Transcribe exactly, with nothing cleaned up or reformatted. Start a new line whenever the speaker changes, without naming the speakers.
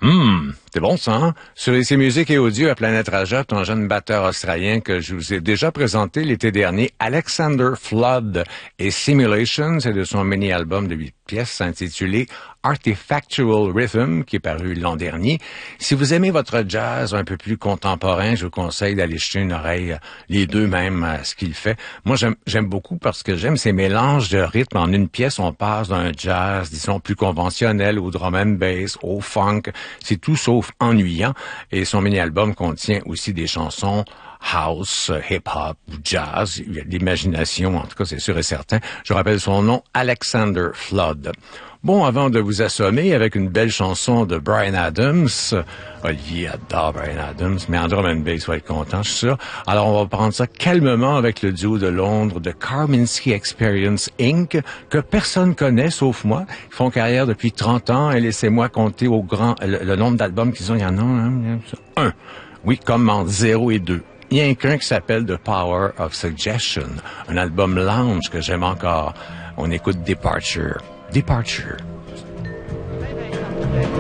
Hum, c'est bon ça, hein? Sur ici Musique et Audio à Planète Rajot, un jeune batteur australien que je vous ai déjà présenté l'été dernier, Alexander Flood et Simulation, c'est de son mini-album de huit pièces intitulé Artifactual Rhythm, qui est paru l'an dernier. Si vous aimez votre jazz un peu plus contemporain, je vous conseille d'aller jeter une oreille, les deux même, à ce qu'il fait. Moi, j'aime, j'aime beaucoup parce que j'aime ces mélanges de rythmes. En une pièce, on passe d'un jazz, disons, plus conventionnel au drum and bass, au funk. C'est tout sauf ennuyant. Et son mini-album contient aussi des chansons house, hip-hop ou jazz. Il y a de l'imagination, en tout cas, c'est sûr et certain. Je rappelle son nom, Alexander Flood. Bon, avant de vous assommer avec une belle chanson de Bryan Adams, Olivier adore Bryan Adams, mais en drum and bass va être content, je suis sûr. Alors, on va prendre ça calmement avec le duo de Londres de Kaminsky Experience Incorporated, que personne connaît sauf moi. Ils font carrière depuis trente ans et laissez-moi compter au grand, le, le nombre d'albums qu'ils ont. Il y en a un. un. Oui, comme en zéro et deux. Il y a un qu'un qui s'appelle The Power of Suggestion, un album lounge que j'aime encore. On écoute Departure. Departure.